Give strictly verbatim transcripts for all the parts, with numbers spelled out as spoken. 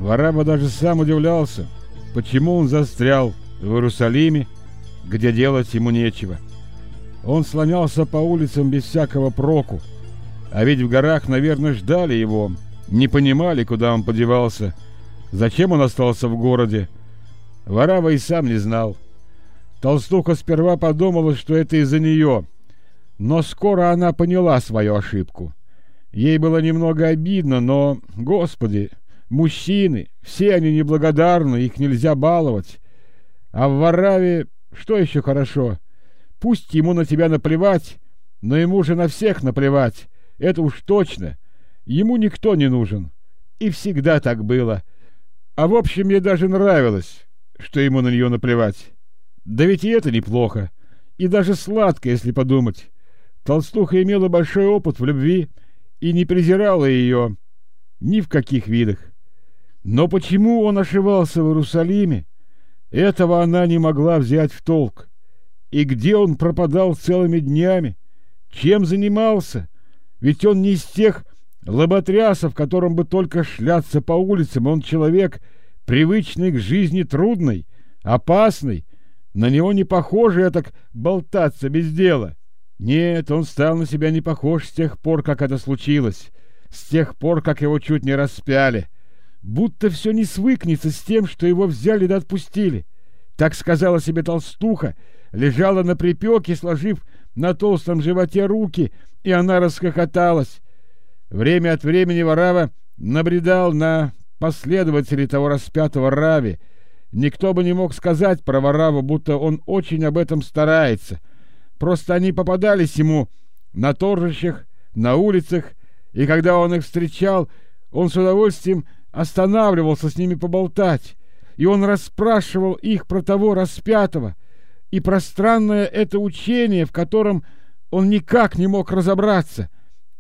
Варава даже сам удивлялся, почему он застрял в Иерусалиме, где делать ему нечего. Он слонялся по улицам без всякого проку, а ведь в горах, наверное, ждали его, не понимали, куда он подевался, зачем он остался в городе. Варава и сам не знал. Толстуха сперва подумала, что это из-за нее, но скоро она поняла свою ошибку. Ей было немного обидно, но, Господи, мужчины, все они неблагодарны, их нельзя баловать. А в Вараве что еще хорошо? Пусть ему на тебя наплевать, но ему же на всех наплевать, это уж точно. Ему никто не нужен, и всегда так было. А в общем, мне даже нравилось, что ему на нее наплевать. Да ведь и это неплохо, и даже сладко, если подумать. Толстуха имела большой опыт в любви и не презирала ее ни в каких видах. Но почему он ошивался в Иерусалиме, этого она не могла взять в толк. И где он пропадал целыми днями? Чем занимался? Ведь он не из тех лоботрясов, которым бы только шляться по улицам. Он человек, привычный к жизни трудной, опасной. На него не похоже этак болтаться без дела. Нет, он стал на себя не похож с тех пор, как это случилось, с тех пор, как его чуть не распяли. Будто все не свыкнется с тем, что его взяли да отпустили. Так сказала себе толстуха, лежала на припеке, сложив на толстом животе руки, и она расхохоталась. Время от времени Варава набредал на последователей того распятого Рави. Никто бы не мог сказать про Вараву, будто он очень об этом старается. Просто они попадались ему на торжищах, на улицах, и когда он их встречал, он с удовольствием останавливался с ними поболтать, и он расспрашивал их про того распятого и про странное это учение, в котором он никак не мог разобраться.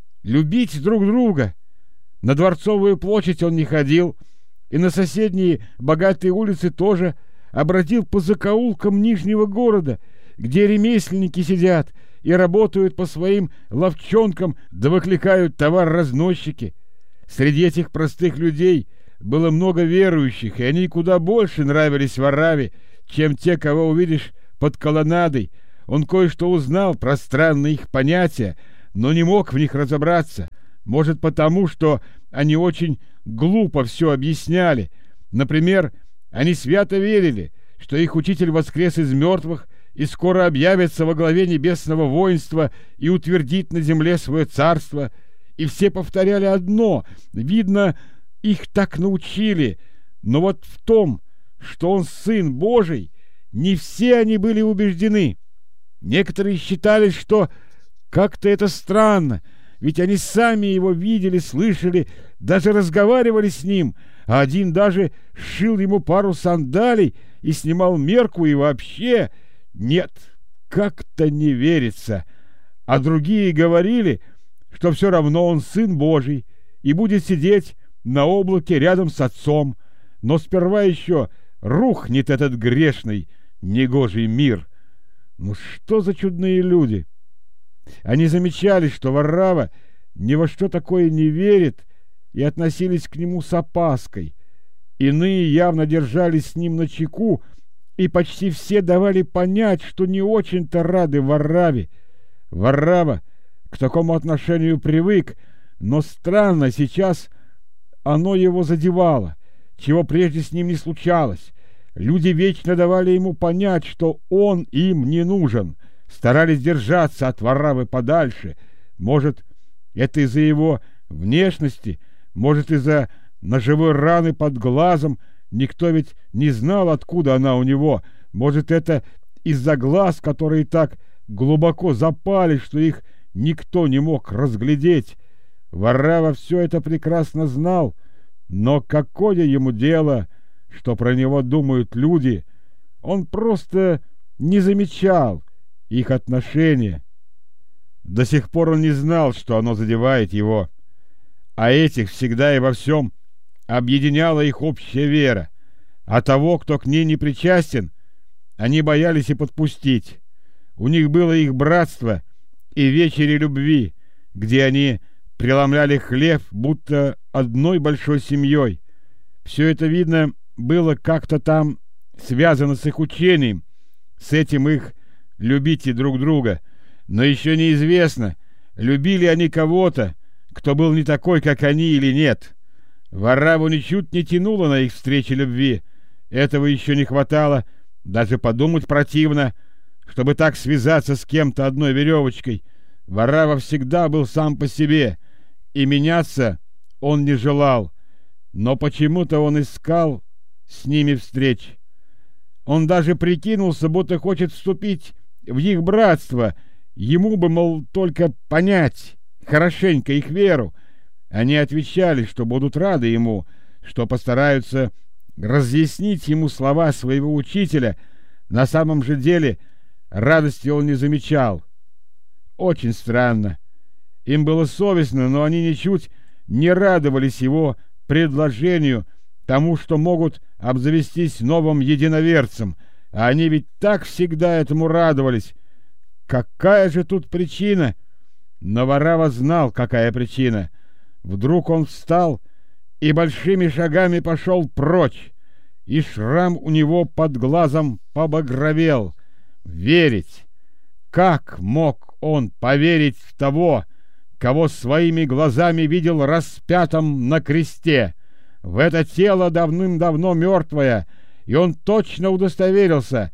Любить друг друга. На Дворцовую площадь он не ходил, и на соседние богатые улицы тоже, а бродил по закоулкам Нижнего города, где ремесленники сидят и работают по своим лавчонкам, да выкликают товар-разносчики. Среди этих простых людей было много верующих, и они куда больше нравились Вараве, чем те, кого увидишь под колоннадой. Он кое-что узнал про странные их понятия, но не мог в них разобраться. Может, потому, что они очень глупо все объясняли. Например, они свято верили, что их учитель воскрес из мертвых и скоро объявится во главе небесного воинства и утвердит на земле свое царство. И все повторяли одно: видно, их так научили. Но вот в том, что он Сын Божий, не все они были убеждены. Некоторые считали, что как-то это странно, ведь они сами его видели, слышали, даже разговаривали с ним, а один даже сшил ему пару сандалий и снимал мерку, и вообще нет, как-то не верится. А другие говорили, что все равно он Сын Божий и будет сидеть на облаке рядом с Отцом, но сперва еще рухнет этот грешный, негожий мир. Ну что за чудные люди! Они замечали, что Варава ни во что такое не верит, и относились к нему с опаской. Иные явно держались с ним начеку, и почти все давали понять, что не очень-то рады Вараве. Варава к такому отношению привык, но странно, сейчас оно его задевало, чего прежде с ним не случалось. Люди вечно давали ему понять, что он им не нужен, старались держаться от Варавы подальше. Может, это из-за его внешности, может, из-за ножевой раны под глазом, никто ведь не знал, откуда она у него, может, это из-за глаз, которые так глубоко запали, что их никто не мог разглядеть. Варава все это прекрасно знал, но какое ему дело, что про него думают люди? Он просто не замечал их отношения. До сих пор он не знал, что оно задевает его, а этих всегда и во всем объединяла их общая вера, а того, кто к ней не причастен, они боялись и подпустить. У них было их братство и вечери любви, где они преломляли хлеб, будто одной большой семьей. Все это, видно, было как-то там связано с их учением, с этим их «любите друг друга». Но еще неизвестно, любили они кого-то, кто был не такой, как они, или нет. Варавву ничуть не тянуло на их встречи любви. Этого еще не хватало, даже подумать противно, чтобы так связаться с кем-то одной веревочкой. Варавва всегда был сам по себе, и меняться он не желал. Но почему-то он искал с ними встреч. Он даже прикинулся, будто хочет вступить в их братство. Ему бы, мол, только понять хорошенько их веру. Они отвечали, что будут рады ему, что постараются разъяснить ему слова своего учителя. На самом же деле радости он не замечал. Очень странно. Им было совестно, но они ничуть не радовались его предложению, тому, что могут обзавестись новым единоверцем. А они ведь так всегда этому радовались. Какая же тут причина? Но Варавва знал, какая причина. Вдруг он встал и большими шагами пошел прочь, и шрам у него под глазом побагровел. Верить! Как мог он поверить в того, кого своими глазами видел распятым на кресте? В это тело давным-давно мертвое, и он точно удостоверился,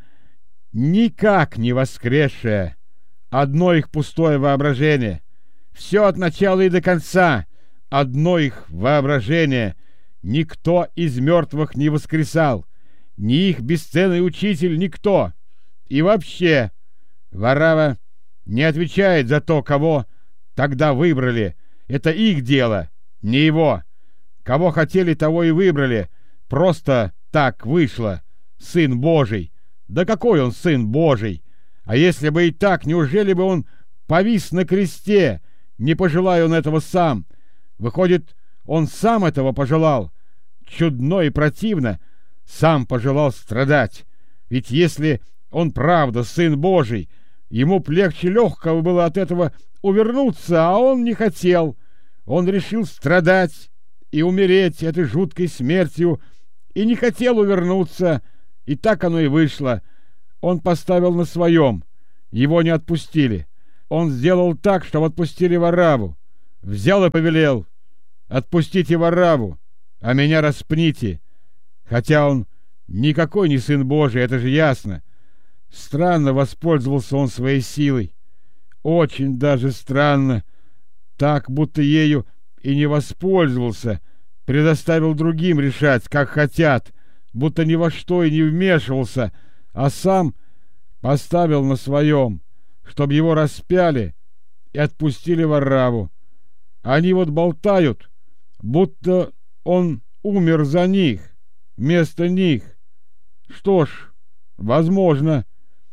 никак не воскресшее. Одно их пустое воображение. Все от начала и до конца одно их воображение. Никто из мертвых не воскресал, ни их бесценный учитель, никто. И вообще, Варавва не отвечает за то, кого тогда выбрали. Это их дело, не его. Кого хотели, того и выбрали. Просто так вышло. Сын Божий. Да какой он сын Божий? А если бы и так, неужели бы он повис на кресте, не пожелая он этого сам? Выходит, он сам этого пожелал. Чудно и противно. Сам пожелал страдать. Ведь если он правда сын Божий, ему б легче легкого было от этого увернуться, а он не хотел. Он решил страдать и умереть этой жуткой смертью, и не хотел увернуться, и так оно и вышло. Он поставил на своем, его не отпустили. Он сделал так, что отпустили Варавву. Взял и повелел: отпустите Варавву, а меня распните. Хотя он никакой не сын Божий, это же ясно. Странно воспользовался он своей силой. Очень даже странно. Так, будто ею и не воспользовался. Предоставил другим решать, как хотят, будто ни во что и не вмешивался, а сам поставил на своем, чтобы его распяли и отпустили Варавву. Они вот болтают, будто он умер за них, вместо них. Что ж, возможно.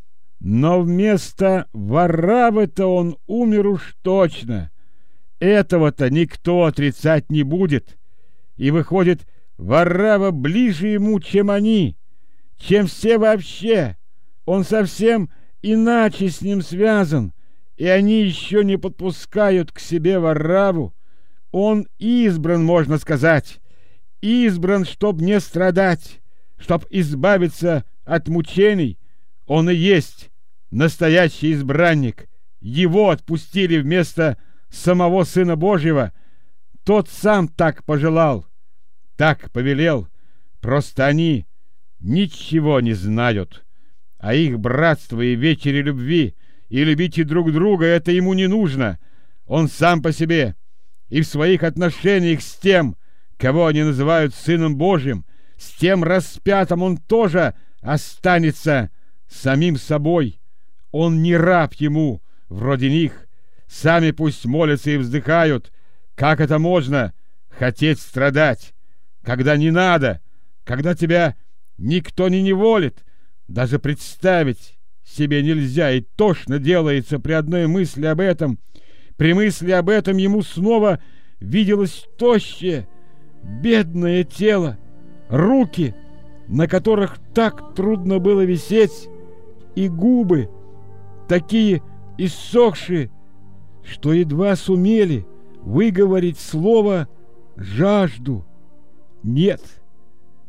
Но вместо Вараввы-то он умер уж точно. Этого-то никто отрицать не будет. И выходит, Варавва ближе ему, чем они, чем все вообще. Он совсем иначе с ним связан, и они еще не подпускают к себе Варавву. Он избран, можно сказать, избран, чтоб не страдать, чтоб избавиться от мучений. Он и есть настоящий избранник. Его отпустили вместо самого Сына Божьего. Тот сам так пожелал, так повелел. Просто они ничего не знают. А их братство и вечери любви, и любите друг друга, это ему не нужно. Он сам по себе, и в своих отношениях с тем, кого они называют Сыном Божьим, с тем распятым он тоже останется самим собой. Он не раб ему, вроде них. Сами пусть молятся и вздыхают. Как это можно хотеть страдать, когда не надо, когда тебя никто не неволит? Даже представить себе нельзя, и тошно делается при одной мысли об этом. При мысли об этом ему снова виделось тощее, бедное тело, руки, на которых так трудно было висеть, и губы, такие иссохшие, что едва сумели выговорить слово «жажду». Нет,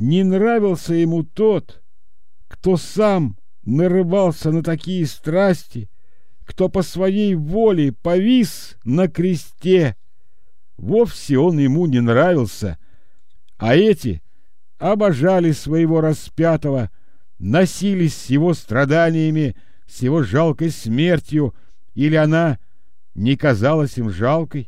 не нравился ему тот, кто сам нарывался на такие страсти, кто по своей воле повис на кресте. Вовсе он ему не нравился, а эти обожали своего распятого, носились с его страданиями, с его жалкой смертью, или она не казалась им жалкой.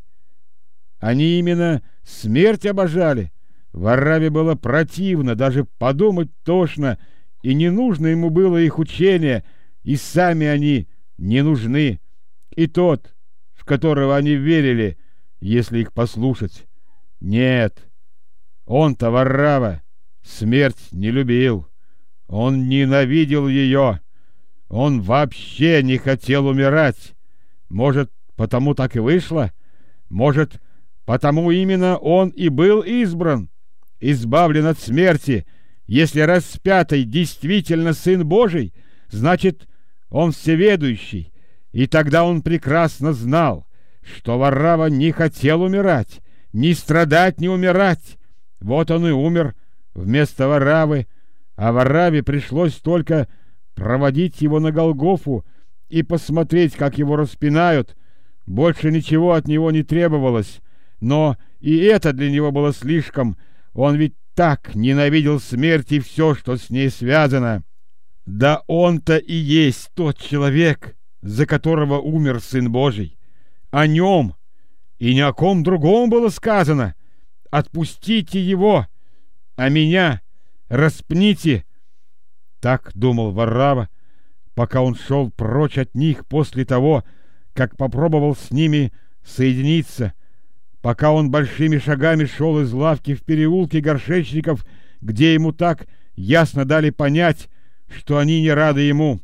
Они именно смерть обожали. Варавве было противно, даже подумать тошно, и не нужно ему было их учение, и сами они не нужны. И тот, в которого они верили, если их послушать. Нет, он-то, Варавва, смерть не любил. Он ненавидел ее. Он вообще не хотел умирать. Может, потому так и вышло? Может, потому именно он и был избран, избавлен от смерти. Если распятый действительно Сын Божий, значит, он всеведущий. И тогда он прекрасно знал, что Варавва не хотел умирать, ни страдать, ни умирать. Вот он и умер вместо Вараввы, а Варавве пришлось только проводить его на Голгофу и посмотреть, как его распинают. Больше ничего от него не требовалось. Но и это для него было слишком. Он ведь так ненавидел смерть и все, что с ней связано. Да он-то и есть тот человек, за которого умер Сын Божий. О нем и ни о ком другом было сказано: отпустите его, а меня распните. Так думал Варавва, пока он шел прочь от них после того, как попробовал с ними соединиться, пока он большими шагами шел из лавки в переулке горшечников, где ему так ясно дали понять, что они не рады ему.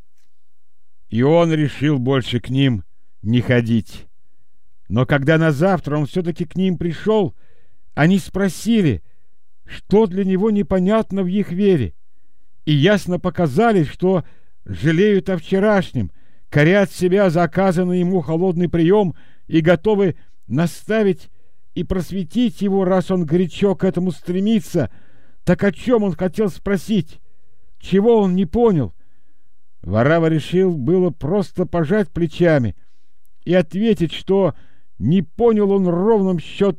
И он решил больше к ним не ходить. Но когда на завтра он все-таки к ним пришел, они спросили, что для него непонятно в их вере, и ясно показали, что жалеют о вчерашнем, корят себя за оказанный ему холодный прием и готовы наставить и просветить его, раз он горячо к этому стремится. Так о чем он хотел спросить? Чего он не понял? Варавва решил было просто пожать плечами и ответить, что не понял он ровным счетом